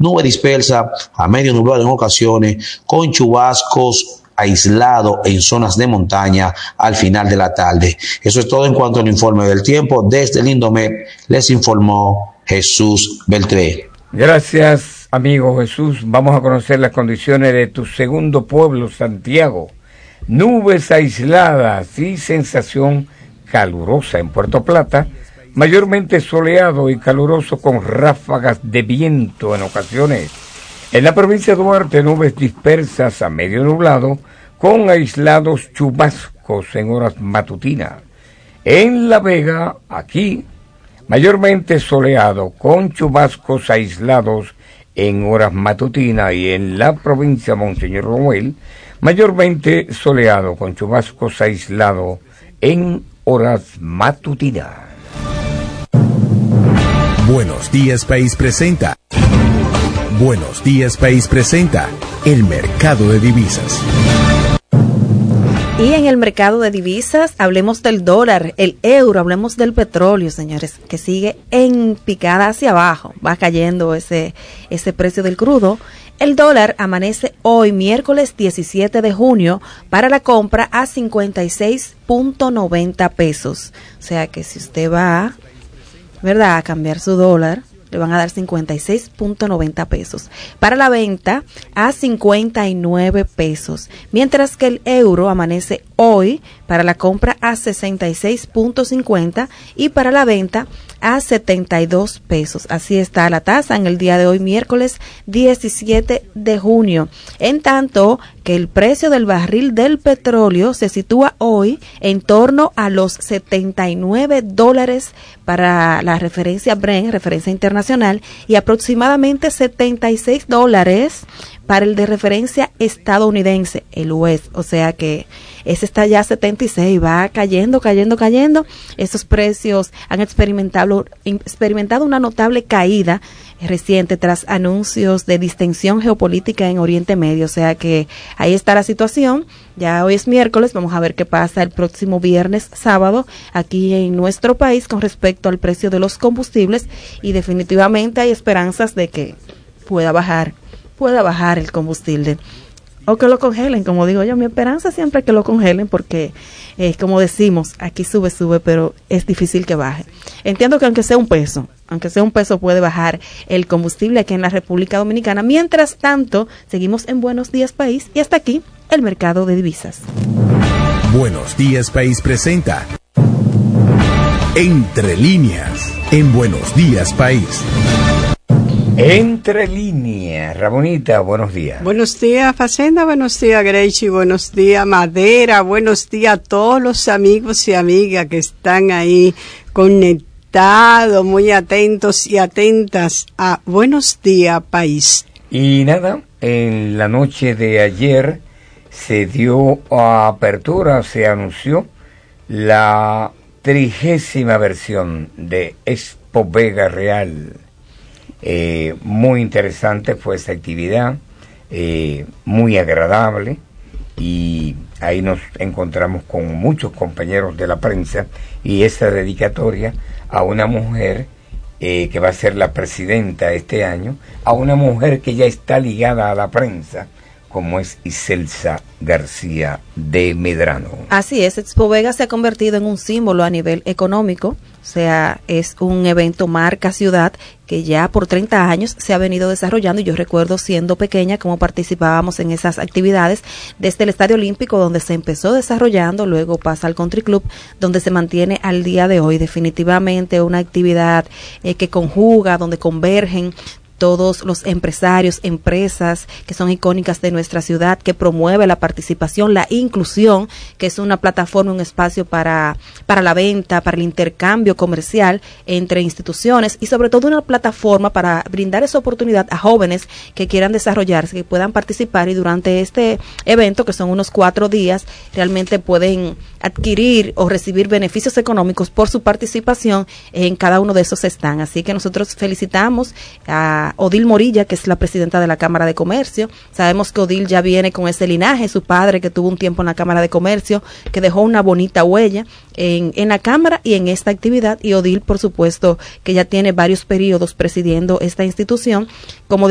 nube dispersa a medio nublado en ocasiones, con chubascos aislado en zonas de montaña al final de la tarde. Eso es todo en cuanto al informe del tiempo. Desde el Indomet les informó Jesús Beltré. Gracias, amigo Jesús. Vamos a conocer las condiciones de tu segundo pueblo, Santiago. Nubes aisladas y sensación calurosa en Puerto Plata, mayormente soleado y caluroso con ráfagas de viento en ocasiones. En la provincia de Duarte, nubes dispersas a medio nublado, con aislados chubascos en horas matutinas. En La Vega, aquí, mayormente soleado, con chubascos aislados en horas matutinas. Y en la provincia de Monseñor Romuel, mayormente soleado, con chubascos aislados en horas matutinas. Buenos Días País presenta. Buenos Días País presenta el mercado de divisas. Y en el mercado de divisas hablemos del dólar, el euro, hablemos del petróleo, señores, que sigue en picada hacia abajo, va cayendo ese precio del crudo. El dólar amanece hoy, miércoles 17 de junio, para la compra a 56.90 pesos. O sea que si usted va, ¿verdad?, a cambiar su dólar, le van a dar 56.90 pesos. Para la venta, a 59 pesos. Mientras que el euro amanece hoy para la compra a 66.50 y para la venta a 72 pesos. Así está la tasa en el día de hoy, miércoles 17 de junio. En tanto que el precio del barril del petróleo se sitúa hoy en torno a los $79 para la referencia Brent, referencia internacional, y aproximadamente $76 para el de referencia estadounidense, el US. O sea que ese está ya a 76, va cayendo. Estos precios han experimentado una notable caída reciente tras anuncios de distensión geopolítica en Oriente Medio. O sea que ahí está la situación. Ya hoy es miércoles, vamos a ver qué pasa el próximo viernes, sábado, aquí en nuestro país con respecto al precio de los combustibles, y definitivamente hay esperanzas de que pueda bajar el combustible. O que lo congelen, como digo yo, mi esperanza siempre es que lo congelen porque, como decimos, aquí sube, pero es difícil que baje. Entiendo que aunque sea un peso puede bajar el combustible aquí en la República Dominicana. Mientras tanto, seguimos en Buenos Días País y hasta aquí el mercado de divisas. Buenos Días País presenta Entre Líneas en Buenos Días País. Entre líneas, Ramonita, buenos días. Buenos días, Facenda, buenos días, Gracie, buenos días, Madera, buenos días a todos los amigos y amigas que están ahí conectados, muy atentos y atentas a Buenos Días País. Y nada, en la noche de ayer se dio apertura, se anunció la 30ª versión de Expo Vega Real. Muy interesante fue esa actividad, muy agradable, y ahí nos encontramos con muchos compañeros de la prensa, y esa dedicatoria a una mujer que va a ser la presidenta este año, a una mujer que ya está ligada a la prensa, como es Iselsa García de Medrano. Así es, Expo Vega se ha convertido en un símbolo a nivel económico. O sea, es un evento marca ciudad que ya por 30 años se ha venido desarrollando, y yo recuerdo siendo pequeña cómo participábamos en esas actividades desde el Estadio Olímpico, donde se empezó desarrollando, luego pasa al Country Club, donde se mantiene al día de hoy. Definitivamente una actividad que conjuga, donde convergen todos los empresarios, empresas que son icónicas de nuestra ciudad, que promueve la participación, la inclusión, que es una plataforma, un espacio para la venta, para el intercambio comercial entre instituciones, y sobre todo una plataforma para brindar esa oportunidad a jóvenes que quieran desarrollarse, que puedan participar, y durante este evento, que son unos 4 días, realmente pueden adquirir o recibir beneficios económicos por su participación en cada uno de esos stands. Así que nosotros felicitamos a Odil Morilla, que es la presidenta de la Cámara de Comercio. Sabemos que Odil ya viene con ese linaje, su padre que tuvo un tiempo en la Cámara de Comercio, que dejó una bonita huella en la Cámara y en esta actividad, y Odil, por supuesto, que ya tiene varios periodos presidiendo esta institución como